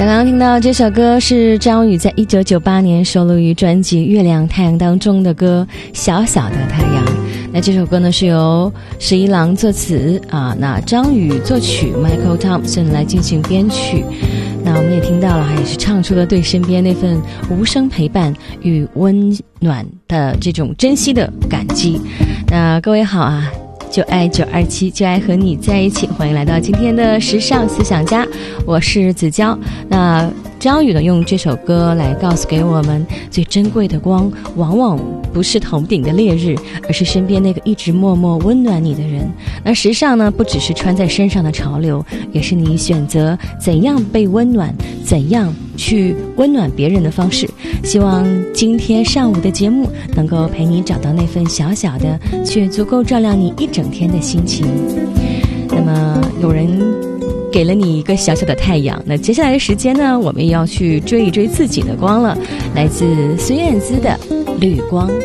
刚刚听到这首歌是张宇在1998年收录于专辑《月亮太阳》当中的歌《小小的太阳》。那这首歌呢是由十一郎作词那张宇作曲 Michael Thompson 来进行编曲。那我们也听到了，也是唱出了对身边那份无声陪伴与温暖的这种珍惜的感激。那各位好啊，就爱927，就爱和你在一起，欢迎来到今天的时尚思想家，我是子娇。那张宇呢用这首歌来告诉给我们，最珍贵的光往往不是头顶的烈日，而是身边那个一直默默温暖你的人。那时尚呢不只是穿在身上的潮流，也是你选择怎样被温暖，怎样去温暖别人的方式。希望今天上午的节目能够陪你找到那份小小的却足够照亮你一整天的心情。那么有人给了你一个小小的太阳，那接下来的时间呢，我们也要去追一追自己的光了。来自孙燕姿的绿光。